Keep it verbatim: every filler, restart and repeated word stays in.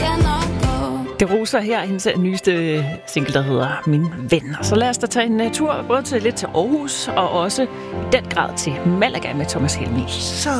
Det roser her hendes nyeste single, der hedder Min Ven. Og så lad os da tage en tur både til lidt til Aarhus og også i den grad til Malaga med Thomas Helmig. Så